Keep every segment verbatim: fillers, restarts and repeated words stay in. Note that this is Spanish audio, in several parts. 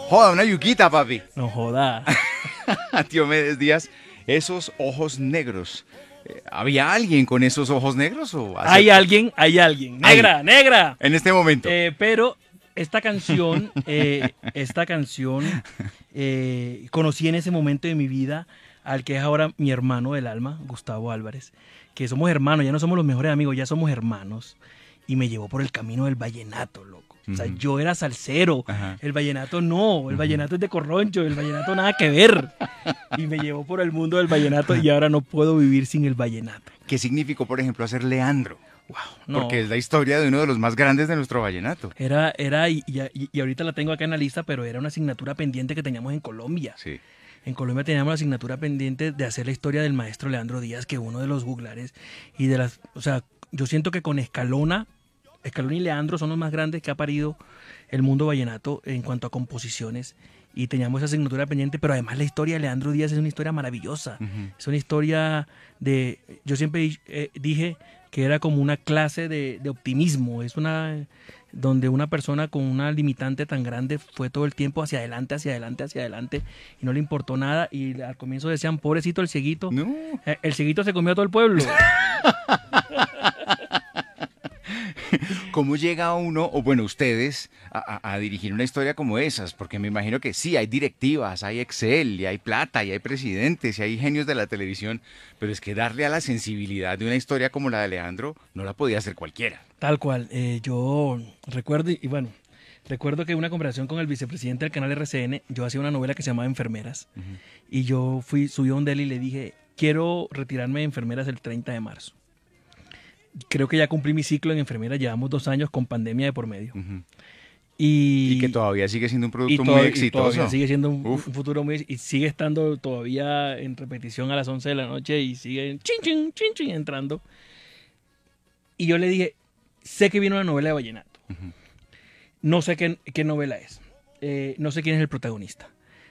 Joda, una yuquita, papi. No joda. Diomedes Díaz, esos ojos negros. Eh, ¿Había alguien con esos ojos negros? O hace... Hay alguien, hay alguien. Negra, Hay. negra. En este momento. Eh, pero esta canción, eh, esta canción, eh, conocí en ese momento de mi vida al que es ahora mi hermano del alma, Gustavo Álvarez, que somos hermanos, ya no somos los mejores amigos, ya somos hermanos. Y me llevó por el camino del vallenato, loco. O sea, Uh-huh. yo era salsero, Ajá. el vallenato no, el Uh-huh. vallenato es de corroncho, el vallenato nada que ver. Y me llevó por el mundo del vallenato y ahora no puedo vivir sin el vallenato. ¿Qué significó, por ejemplo, hacer Leandro? Wow, no. Porque es la historia de uno de los más grandes de nuestro vallenato. Era, era y, y, y ahorita la tengo acá en la lista, pero era una asignatura pendiente que teníamos en Colombia. Sí. En Colombia teníamos la asignatura pendiente de hacer la historia del maestro Leandro Díaz, que uno de los juglares y de las, o sea, yo siento que con Escalona, Escalona y Leandro son los más grandes que ha parido el mundo vallenato en cuanto a composiciones. Y teníamos esa asignatura pendiente, pero además la historia de Leandro Díaz es una historia maravillosa. Uh-huh. Es una historia de, yo siempre eh, dije que era como una clase de, de optimismo. Es una donde una persona con una limitante tan grande fue todo el tiempo hacia adelante, hacia adelante, hacia adelante y no le importó nada. Y al comienzo decían, pobrecito el cieguito. No. Eh, el cieguito se comió a todo el pueblo. ¿Cómo llega uno, o bueno, ustedes, a, a, a dirigir una historia como esas? Porque me imagino que sí, hay directivas, hay Excel, y hay plata, y hay presidentes, y hay genios de la televisión, pero es que darle a la sensibilidad de una historia como la de Leandro no la podía hacer cualquiera. Tal cual. Eh, yo recuerdo, y bueno, recuerdo que en una conversación con el vicepresidente del canal R C N, yo hacía una novela que se llamaba Enfermeras, uh-huh. y yo fui, subí a donde él y le dije, quiero retirarme de Enfermeras el treinta de marzo. Creo que ya cumplí mi ciclo en enfermeras, llevamos dos años con pandemia de por medio. Uh-huh. y, y que todavía sigue siendo un producto todavía, muy exitoso. Todavía sigue siendo un, un futuro muy... Y sigue estando todavía en repetición a las once de la noche y sigue chin, chin, chin, chin, entrando. Y yo le dije, sé que viene una novela de vallenato. Uh-huh. No sé qué, qué novela es. Eh, no sé quién es el protagonista.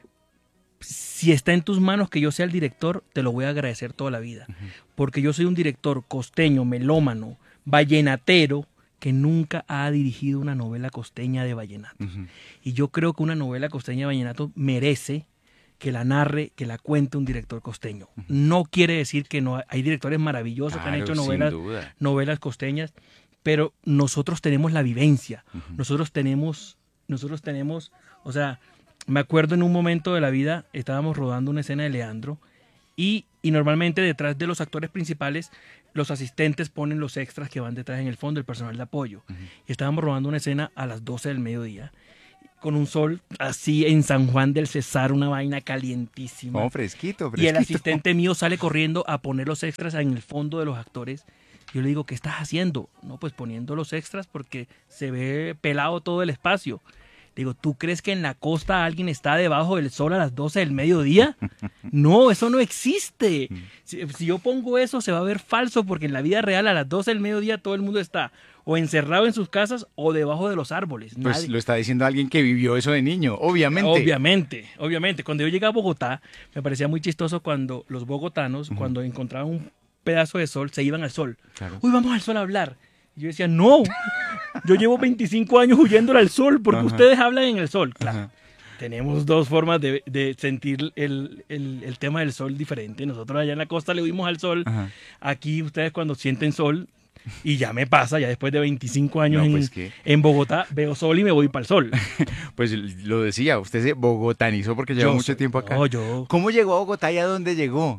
Si está en tus manos que yo sea el director, te lo voy a agradecer toda la vida. Uh-huh. Porque yo soy un director costeño, melómano, vallenatero, que nunca ha dirigido una novela costeña de vallenato. Uh-huh. Y yo creo que una novela costeña de vallenato merece que la narre, que la cuente un director costeño. Uh-huh. No quiere decir que no. Hay directores maravillosos claro, que han hecho novelas, novelas costeñas, pero nosotros tenemos la vivencia. Uh-huh. Nosotros tenemos, nosotros tenemos, o sea... Me acuerdo en un momento de la vida, estábamos rodando una escena de Leandro y, y normalmente detrás de los actores principales, los asistentes ponen los extras que van detrás en el fondo, el personal de apoyo. Uh-huh. Y estábamos rodando una escena a las doce del mediodía, con un sol así en San Juan del Cesar, una vaina calientísima. Oh, fresquito, fresquito. Y el asistente mío sale corriendo a poner los extras en el fondo de los actores. Yo le digo, ¿qué estás haciendo? No, pues poniendo los extras porque se ve pelado todo el espacio. Digo, ¿tú crees que en la costa alguien está debajo del sol a las doce del mediodía? No, eso no existe. Si, si yo pongo eso se va a ver falso porque en la vida real a las doce del mediodía todo el mundo está o encerrado en sus casas o debajo de los árboles. Pues Nadie... lo está diciendo alguien que vivió eso de niño, obviamente. Obviamente, obviamente. Cuando yo llegué a Bogotá, me parecía muy chistoso cuando los bogotanos, uh-huh. cuando encontraban un pedazo de sol, se iban al sol. Claro. Uy, vamos al sol a hablar. Y yo decía, no, yo llevo veinticinco años huyéndole al sol porque Ajá. ustedes hablan en el sol. Claro, Ajá. tenemos dos formas de, de sentir el, el, el tema del sol diferente. Nosotros allá en la costa le huimos al sol. Ajá. Aquí ustedes cuando sienten sol, y ya me pasa, ya después de veinticinco años no, pues en, en Bogotá, veo sol y me voy para el sol. Pues lo decía, usted se bogotanizó porque lleva yo mucho soy, tiempo acá. No, yo... ¿Cómo llegó a Bogotá y a dónde llegó?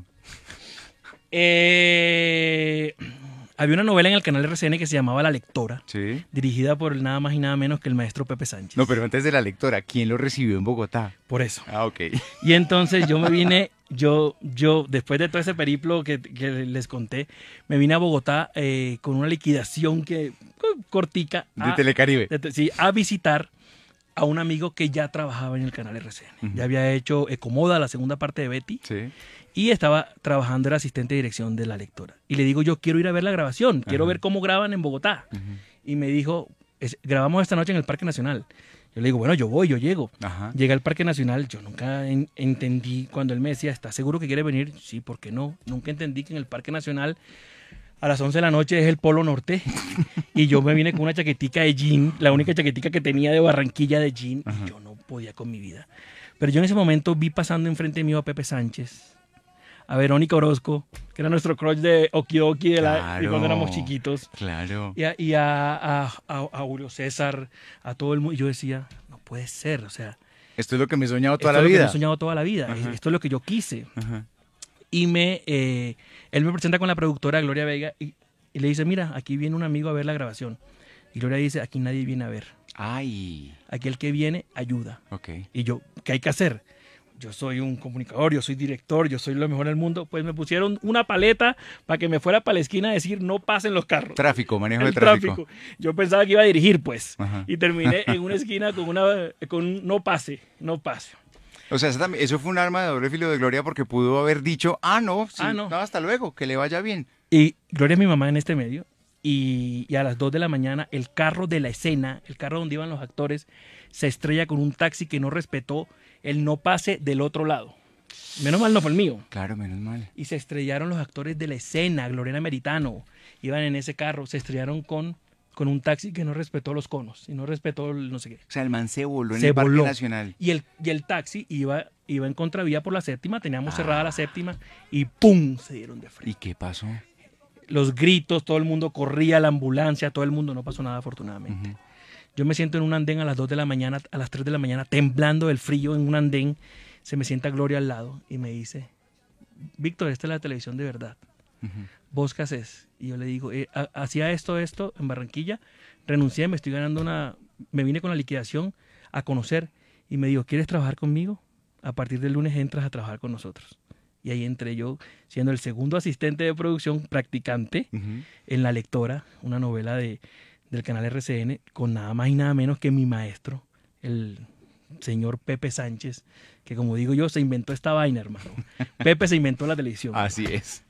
Eh... Había una novela en el canal R C N que se llamaba La Lectora, sí. dirigida por nada más y nada menos que el maestro Pepe Sánchez. No, pero antes de La Lectora, ¿quién lo recibió en Bogotá? Por eso. Ah, ok. Y entonces yo me vine, yo, yo después de todo ese periplo que, que les conté, me vine a Bogotá eh, con una liquidación que cortica. De a, Telecaribe. De, sí, a visitar a un amigo que ya trabajaba en el canal R C N. Uh-huh. Ya había hecho Ecomoda, la segunda parte de Betty. Sí. Y estaba trabajando, era asistente de dirección de La Lectora. Y le digo, yo quiero ir a ver la grabación, quiero Ajá. ver cómo graban en Bogotá. Uh-huh. Y me dijo, grabamos esta noche en el Parque Nacional. Yo le digo, bueno, yo voy, yo llego. Ajá. Llegué al Parque Nacional, yo nunca en, entendí, cuando él me decía, ¿estás seguro que quiere venir? Sí, ¿por qué no? Nunca entendí que en el Parque Nacional a las once de la noche es el Polo Norte. Y yo me vine con una chaquetica de jean, la única chaquetica que tenía de Barranquilla de jean. Ajá. Y yo no podía con mi vida. Pero yo en ese momento vi pasando enfrente mío a Pepe Sánchez, a Verónica Orozco, que era nuestro crush de Okidoki de, la, Claro, de cuando éramos chiquitos, Claro. y a, y a, a, a- a Julio César, a todo el mundo. Y yo decía, no puede ser, o sea, Esto es lo que me he soñado toda esto la es lo que vida. me he soñado toda la vida, Ajá. esto es lo que yo quise. Ajá. Y me, eh, él me presenta con la productora Gloria Vega y, y le dice, mira, aquí viene un amigo a ver la grabación. Y Gloria dice, aquí nadie viene a ver, Ay, aquí el que viene ayuda. ok. Y yo, ¿qué hay que hacer? Yo soy un comunicador, yo soy director, yo soy lo mejor del mundo. Pues me pusieron una paleta para que me fuera para la esquina a decir no pasen los carros. Tráfico, manejo El de tráfico. tráfico. Yo pensaba que iba a dirigir, pues. Ajá. Y terminé en una esquina con una con un no pase, no pase. O sea, eso, también- eso fue un arma de doble filo de Gloria porque pudo haber dicho, ah, no, sí, Ah, no. no, hasta luego, que le vaya bien. Y Gloria es mi mamá en este medio. Y, y a las dos de la mañana, el carro de la escena, el carro donde iban los actores, se estrella con un taxi que no respetó el no pase del otro lado. Menos mal no fue el mío. Claro, menos mal. Y se estrellaron los actores de la escena, Gloriana Meritano, iban en ese carro, se estrellaron con, con un taxi que no respetó los conos y no respetó el no sé qué. O sea, el man se voló en Se el Parque voló. Nacional. Y el, y el taxi iba, iba en contravía por la séptima, teníamos cerrada la séptima y ¡pum! Se dieron de ¿Y frente. qué pasó? Los gritos, todo el mundo corría, la ambulancia, todo el mundo, no pasó nada afortunadamente. Ujú. Yo me siento en un andén a las dos de la mañana, a las tres de la mañana, temblando del frío en un andén. Se me sienta Gloria al lado y me dice, Víctor, esta es la televisión de verdad. Ujú. ¿Vos qué haces? Y yo le digo, eh, ha- hacía esto, esto en Barranquilla, renuncié, me estoy ganando una, me vine con la liquidación a conocer y me dijo, ¿quieres trabajar conmigo? A partir del lunes entras a trabajar con nosotros. Y ahí entré yo siendo el segundo asistente de producción, practicante, Ujú. en La Lectora, una novela de, del canal R C N, con nada más y nada menos que mi maestro, el señor Pepe Sánchez, que como digo yo, se inventó esta vaina, hermano. Pepe se inventó la televisión. Así es.